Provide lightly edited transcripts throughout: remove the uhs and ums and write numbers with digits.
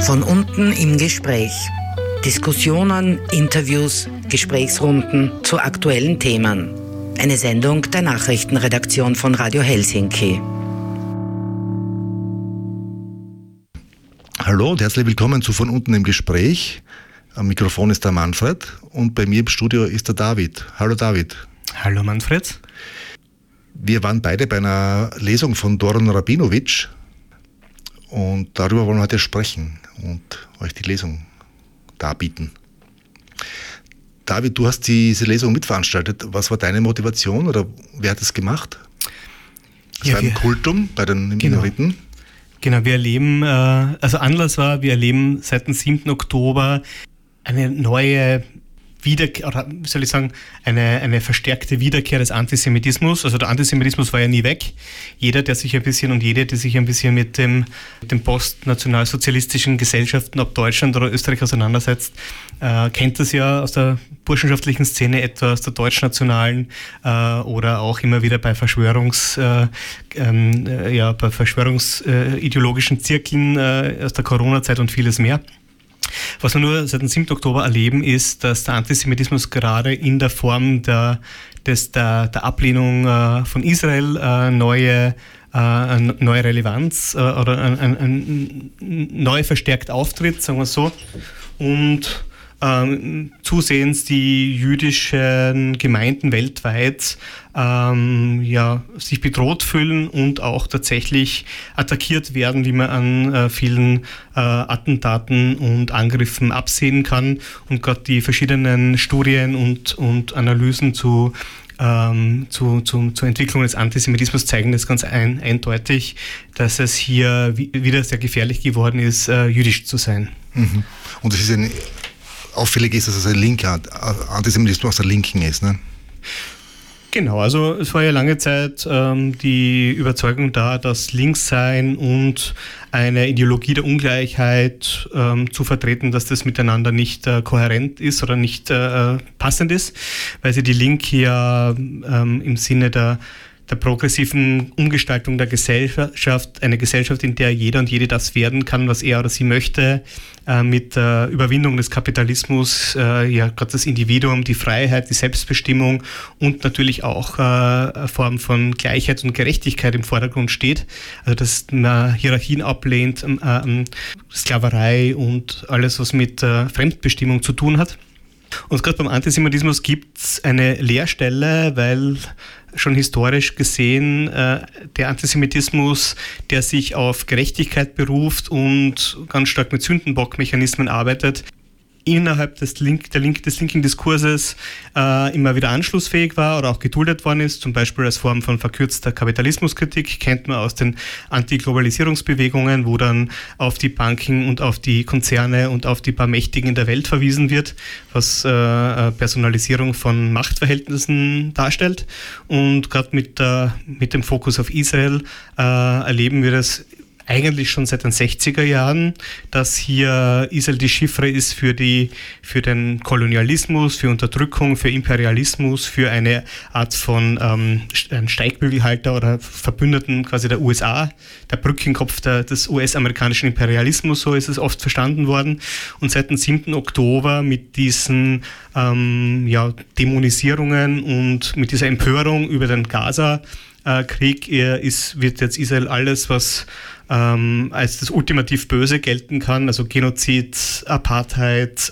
Von unten im Gespräch. Diskussionen, Interviews, Gesprächsrunden zu aktuellen Themen. Eine Sendung der Nachrichtenredaktion von Radio Helsinki. Hallo und herzlich willkommen zu Von unten im Gespräch. Am Mikrofon ist der Manfred und bei mir im Studio ist der David. Hallo David. Hallo Manfred. Wir waren beide bei einer Lesung von Doron Rabinowitsch und darüber wollen wir heute sprechen und euch die Lesung darbieten. David, du hast diese Lesung mitveranstaltet. Was war deine Motivation oder wer hat es gemacht? Es war ein Kultum bei den Minoriten. Genau, wir erleben, Anlass war, wir erleben seit dem 7. Oktober eine neue eine verstärkte Wiederkehr des Antisemitismus. Also der Antisemitismus war ja nie weg. Jeder, der sich ein bisschen und jede, die sich ein bisschen mit den postnationalsozialistischen Gesellschaften, ob Deutschland oder Österreich auseinandersetzt, kennt das ja aus der burschenschaftlichen Szene, etwa aus der deutschnationalen oder auch immer wieder bei verschwörungsideologischen Zirkeln aus der Corona-Zeit und vieles mehr. Was wir nur seit dem 7. Oktober erleben, ist, dass der Antisemitismus gerade in der Form der Ablehnung von Israel neue Relevanz oder neu verstärkt auftritt, sagen wir so, und zusehends die jüdischen Gemeinden weltweit sich bedroht fühlen und auch tatsächlich attackiert werden, wie man an vielen Attentaten und Angriffen absehen kann. Und gerade die verschiedenen Studien und Analysen zur Entwicklung des Antisemitismus zeigen das ganz eindeutig, dass es hier wieder sehr gefährlich geworden ist, jüdisch zu sein. Mhm. Und es ist auffällig ist, dass es ein linker Antisemitismus aus der Linken ist, ne? Genau, also es war ja lange Zeit die Überzeugung da, dass Linkssein und eine Ideologie der Ungleichheit zu vertreten, dass das miteinander nicht kohärent ist oder nicht passend ist, weil sie die Linke ja im Sinne der progressiven Umgestaltung der Gesellschaft, eine Gesellschaft, in der jeder und jede das werden kann, was er oder sie möchte, mit Überwindung des Kapitalismus, gerade das Individuum, die Freiheit, die Selbstbestimmung und natürlich auch eine Form von Gleichheit und Gerechtigkeit im Vordergrund steht. Also dass man Hierarchien ablehnt, Sklaverei und alles, was mit Fremdbestimmung zu tun hat. Und gerade beim Antisemitismus gibt es eine Leerstelle, weil schon historisch gesehen der Antisemitismus, der sich auf Gerechtigkeit beruft und ganz stark mit Sündenbockmechanismen arbeitet, innerhalb des linken Diskurses immer wieder anschlussfähig war oder auch geduldet worden ist, zum Beispiel als Form von verkürzter Kapitalismuskritik, kennt man aus den Antiglobalisierungsbewegungen, wo dann auf die Banken und auf die Konzerne und auf die paar Mächtigen in der Welt verwiesen wird, was Personalisierung von Machtverhältnissen darstellt. Und gerade mit dem Fokus auf Israel erleben wir das eigentlich schon seit den 60er Jahren, dass hier Israel die Chiffre ist für den Kolonialismus, für Unterdrückung, für Imperialismus, für eine Art von Steigbügelhalter oder Verbündeten quasi der USA, der Brückenkopf des US-amerikanischen Imperialismus, so ist es oft verstanden worden. Und seit dem 7. Oktober mit diesen Dämonisierungen und mit dieser Empörung über den Gaza-Krieg wird jetzt Israel alles, was als das ultimativ Böse gelten kann, also Genozid, Apartheid,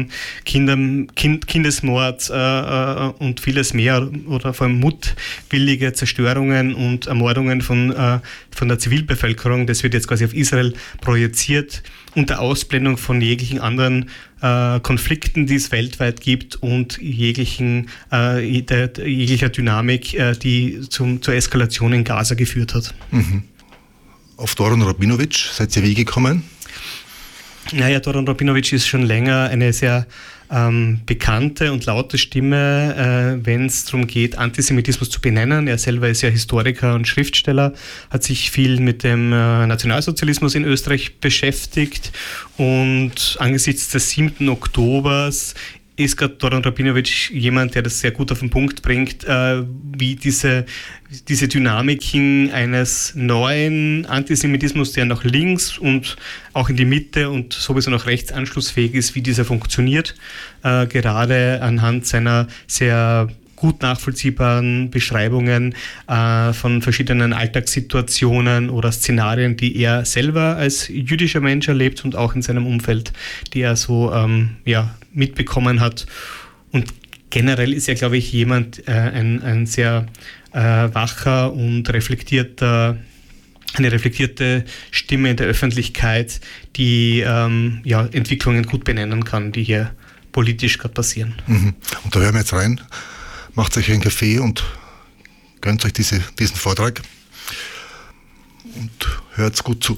Kindesmord und vieles mehr oder vor allem mutwillige Zerstörungen und Ermordungen von der Zivilbevölkerung, das wird jetzt quasi auf Israel projiziert, unter Ausblendung von jeglichen anderen Konflikten, die es weltweit gibt und jeglicher Dynamik, die zur Eskalation in Gaza geführt hat. Mhm. Auf Doron Rabinowitsch seid ihr wie gekommen? Naja, Doron Rabinowitsch ist schon länger eine sehr bekannte und laute Stimme, wenn es darum geht, Antisemitismus zu benennen. Er selber ist ja Historiker und Schriftsteller, hat sich viel mit dem Nationalsozialismus in Österreich beschäftigt und angesichts des 7. Oktobers ist gerade Doron Rabinowitsch jemand, der das sehr gut auf den Punkt bringt, wie diese Dynamiken eines neuen Antisemitismus, der nach links und auch in die Mitte und sowieso nach rechts anschlussfähig ist, wie dieser funktioniert, gerade anhand seiner sehr gut nachvollziehbaren Beschreibungen von verschiedenen Alltagssituationen oder Szenarien, die er selber als jüdischer Mensch erlebt und auch in seinem Umfeld, die er so mitbekommen hat. Und generell ist er, glaube ich, jemand, ein sehr wacher und eine reflektierte Stimme in der Öffentlichkeit, die Entwicklungen gut benennen kann, die hier politisch gerade passieren. Mhm. Und da hören wir jetzt rein. Macht euch einen Kaffee und gönnt euch diesen Vortrag und hört gut zu.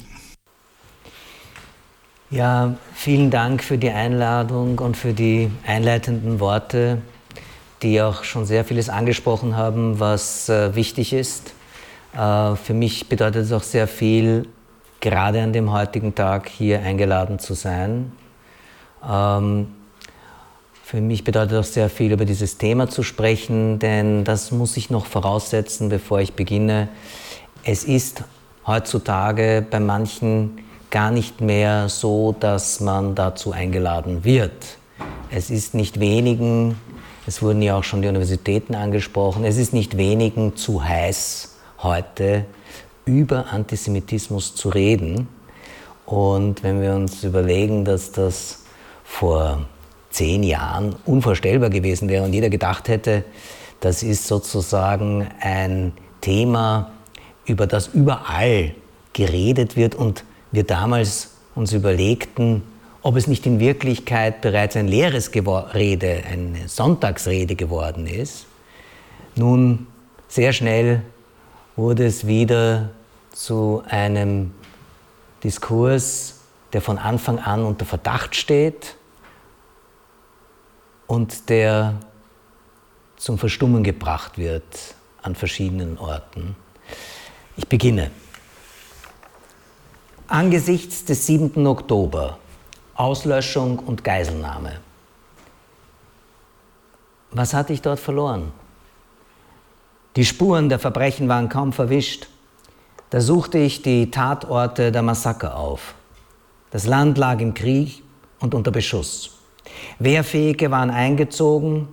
Ja, vielen Dank für die Einladung und für die einleitenden Worte, die auch schon sehr vieles angesprochen haben, was wichtig ist. Für mich bedeutet es auch sehr viel, gerade an dem heutigen Tag hier eingeladen zu sein. Für mich bedeutet auch sehr viel, über dieses Thema zu sprechen, denn das muss ich noch voraussetzen, bevor ich beginne. Es ist heutzutage bei manchen gar nicht mehr so, dass man dazu eingeladen wird. Es ist nicht wenigen, es wurden ja auch schon die Universitäten angesprochen, es ist nicht wenigen zu heiß, heute über Antisemitismus zu reden. Und wenn wir uns überlegen, dass das vor 10 Jahren unvorstellbar gewesen wäre und jeder gedacht hätte, das ist sozusagen ein Thema, über das überall geredet wird und wir damals uns überlegten, ob es nicht in Wirklichkeit bereits ein leeres Rede, eine Sonntagsrede geworden ist. Nun, sehr schnell wurde es wieder zu einem Diskurs, der von Anfang an unter Verdacht steht und der zum Verstummen gebracht wird an verschiedenen Orten. Ich beginne. Angesichts des 7. Oktober, Auslöschung und Geiselnahme. Was hatte ich dort verloren? Die Spuren der Verbrechen waren kaum verwischt. Da suchte ich die Tatorte der Massaker auf. Das Land lag im Krieg und unter Beschuss. Wehrfähige waren eingezogen.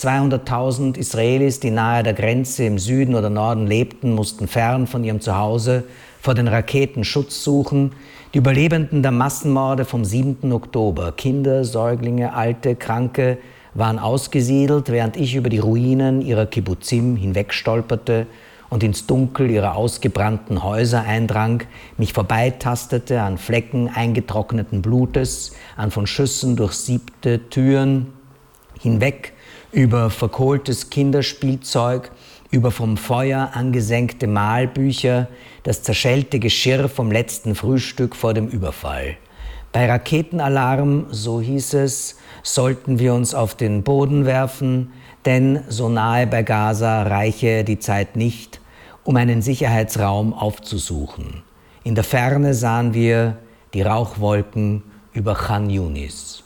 200.000 Israelis, die nahe der Grenze im Süden oder Norden lebten, mussten fern von ihrem Zuhause vor den Raketen Schutz suchen. Die Überlebenden der Massenmorde vom 7. Oktober, Kinder, Säuglinge, Alte, Kranke, waren ausgesiedelt, während ich über die Ruinen ihrer Kibbutzim hinwegstolperte und ins Dunkel ihrer ausgebrannten Häuser eindrang, mich vorbeitastete an Flecken eingetrockneten Blutes, an von Schüssen durchsiebte Türen, hinweg über verkohltes Kinderspielzeug, über vom Feuer angesenkte Malbücher, das zerschellte Geschirr vom letzten Frühstück vor dem Überfall. Bei Raketenalarm, so hieß es, sollten wir uns auf den Boden werfen, denn so nahe bei Gaza reiche die Zeit nicht, um einen Sicherheitsraum aufzusuchen. In der Ferne sahen wir die Rauchwolken über Khan Yunis.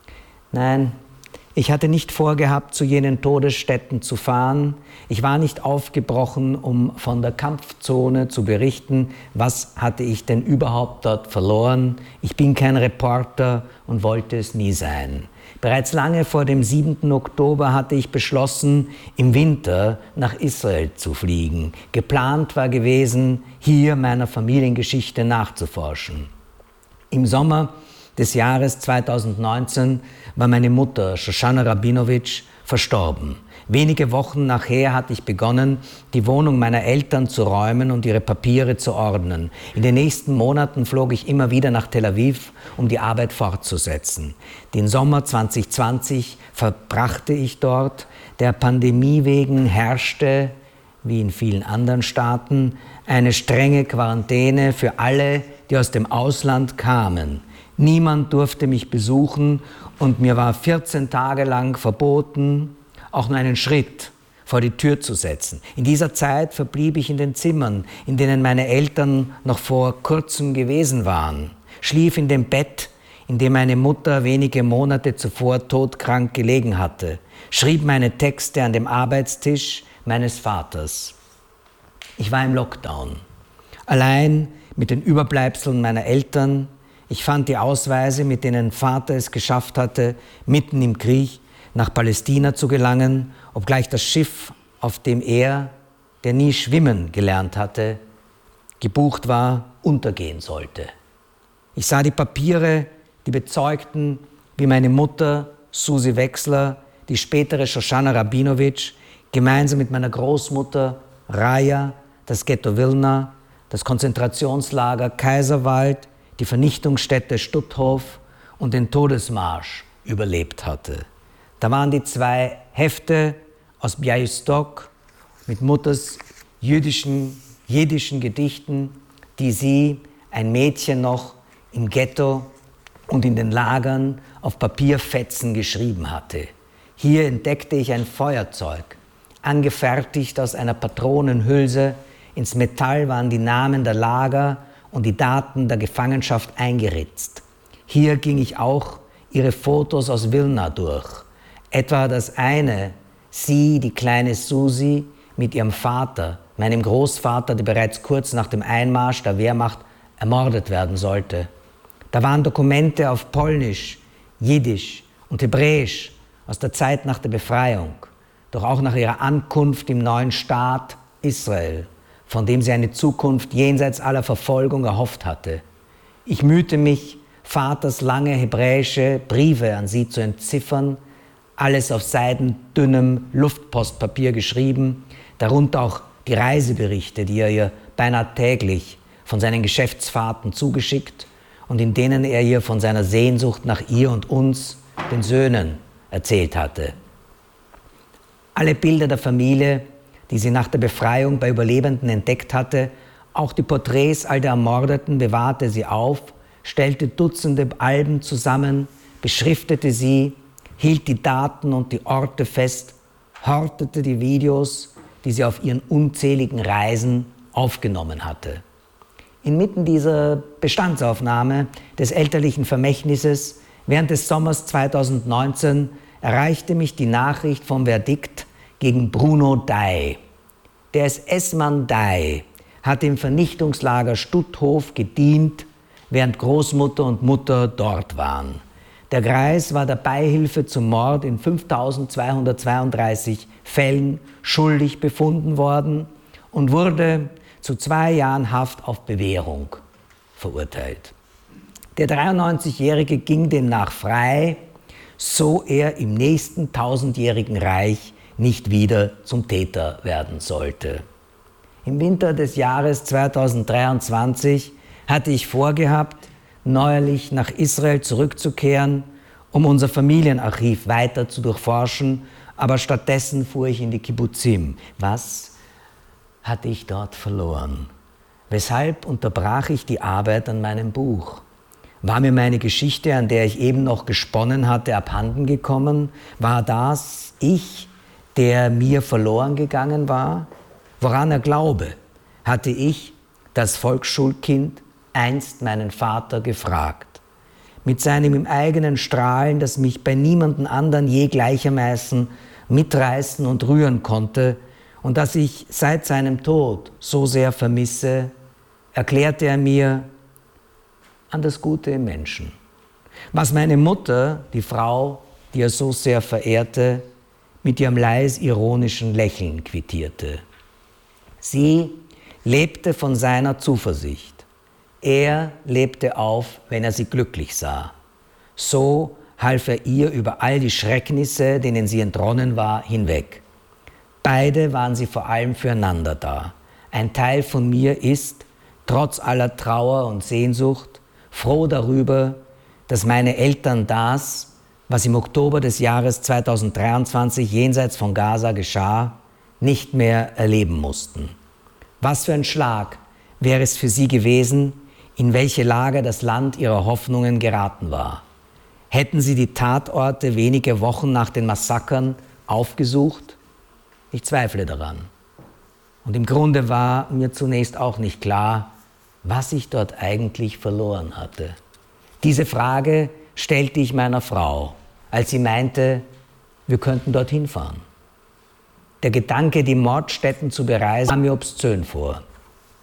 Nein, ich hatte nicht vorgehabt, zu jenen Todesstätten zu fahren. Ich war nicht aufgebrochen, um von der Kampfzone zu berichten. Was hatte ich denn überhaupt dort verloren? Ich bin kein Reporter und wollte es nie sein. Bereits lange vor dem 7. Oktober hatte ich beschlossen, im Winter nach Israel zu fliegen. Geplant war gewesen, hier meiner Familiengeschichte nachzuforschen. Im Sommer des Jahres 2019 war meine Mutter, Shoshana Rabinowitsch, verstorben. Wenige Wochen nachher hatte ich begonnen, die Wohnung meiner Eltern zu räumen und ihre Papiere zu ordnen. In den nächsten Monaten flog ich immer wieder nach Tel Aviv, um die Arbeit fortzusetzen. Den Sommer 2020 verbrachte ich dort. Der Pandemie wegen herrschte, wie in vielen anderen Staaten, eine strenge Quarantäne für alle, die aus dem Ausland kamen. Niemand durfte mich besuchen und mir war 14 Tage lang verboten, auch nur einen Schritt vor die Tür zu setzen. In dieser Zeit verblieb ich in den Zimmern, in denen meine Eltern noch vor kurzem gewesen waren, schlief in dem Bett, in dem meine Mutter wenige Monate zuvor todkrank gelegen hatte, schrieb meine Texte an dem Arbeitstisch meines Vaters. Ich war im Lockdown, allein mit den Überbleibseln meiner Eltern. Ich fand die Ausweise, mit denen Vater es geschafft hatte, mitten im Krieg nach Palästina zu gelangen, obgleich das Schiff, auf dem er, der nie schwimmen gelernt hatte, gebucht war, untergehen sollte. Ich sah die Papiere, die bezeugten, wie meine Mutter, Susi Wechsler, die spätere Shoshana Rabinowitsch, gemeinsam mit meiner Großmutter Raja das Ghetto Wilna, das Konzentrationslager Kaiserwald, die Vernichtungsstätte Stutthof und den Todesmarsch überlebt hatte. Da waren die 2 Hefte aus Białystok mit Mutters jiddischen Gedichten, die sie, ein Mädchen noch, im Ghetto und in den Lagern auf Papierfetzen geschrieben hatte. Hier entdeckte ich ein Feuerzeug, angefertigt aus einer Patronenhülse. Ins Metall waren die Namen der Lager und die Daten der Gefangenschaft eingeritzt. Hier ging ich auch ihre Fotos aus Wilna durch. Etwa das eine, sie, die kleine Susi, mit ihrem Vater, meinem Großvater, der bereits kurz nach dem Einmarsch der Wehrmacht ermordet werden sollte. Da waren Dokumente auf Polnisch, Jiddisch und Hebräisch aus der Zeit nach der Befreiung, doch auch nach ihrer Ankunft im neuen Staat Israel, von dem sie eine Zukunft jenseits aller Verfolgung erhofft hatte. Ich mühte mich, Vaters lange hebräische Briefe an sie zu entziffern, alles auf seidendünnem Luftpostpapier geschrieben, darunter auch die Reiseberichte, die er ihr beinahe täglich von seinen Geschäftsfahrten zugeschickt und in denen er ihr von seiner Sehnsucht nach ihr und uns, den Söhnen, erzählt hatte. Alle Bilder der Familie, die sie nach der Befreiung bei Überlebenden entdeckt hatte, auch die Porträts all der Ermordeten bewahrte sie auf, stellte Dutzende Alben zusammen, beschriftete sie, hielt die Daten und die Orte fest, hortete die Videos, die sie auf ihren unzähligen Reisen aufgenommen hatte. Inmitten dieser Bestandsaufnahme des elterlichen Vermächtnisses während des Sommers 2019 erreichte mich die Nachricht vom Verdikt gegen Bruno Dey. Der SS-Mann Dey hatte im Vernichtungslager Stutthof gedient, während Großmutter und Mutter dort waren. Der Greis war der Beihilfe zum Mord in 5232 Fällen schuldig befunden worden und wurde zu 2 Jahren Haft auf Bewährung verurteilt. Der 93-Jährige ging demnach frei, so er im nächsten 1000-jährigen Reich nicht wieder zum Täter werden sollte. Im Winter des Jahres 2023 hatte ich vorgehabt, neuerlich nach Israel zurückzukehren, um unser Familienarchiv weiter zu durchforschen, aber stattdessen fuhr ich in die Kibbutzim. Was hatte ich dort verloren? Weshalb unterbrach ich die Arbeit an meinem Buch? War mir meine Geschichte, an der ich eben noch gesponnen hatte, abhanden gekommen? War das ich, der mir verloren gegangen war? Woran er glaube, hatte ich, das Volksschulkind, einst meinen Vater gefragt. Mit seinem im eigenen Strahlen, das mich bei niemandem anderen je gleichermaßen mitreißen und rühren konnte und das ich seit seinem Tod so sehr vermisse, erklärte er mir an das Gute im Menschen. Was meine Mutter, die Frau, die er so sehr verehrte, mit ihrem leis ironischen Lächeln quittierte. Sie lebte von seiner Zuversicht. Er lebte auf, wenn er sie glücklich sah. So half er ihr über all die Schrecknisse, denen sie entronnen war, hinweg. Beide waren sie vor allem füreinander da. Ein Teil von mir ist, trotz aller Trauer und Sehnsucht, froh darüber, dass meine Eltern das, was im Oktober des Jahres 2023 jenseits von Gaza geschah, nicht mehr erleben mussten. Was für ein Schlag wäre es für sie gewesen, in welche Lage das Land ihrer Hoffnungen geraten war. Hätten sie die Tatorte wenige Wochen nach den Massakern aufgesucht? Ich zweifle daran. Und im Grunde war mir zunächst auch nicht klar, was ich dort eigentlich verloren hatte. Diese Frage stellte ich meiner Frau, als sie meinte, wir könnten dorthin fahren. Der Gedanke, die Mordstätten zu bereisen, kam mir obszön vor.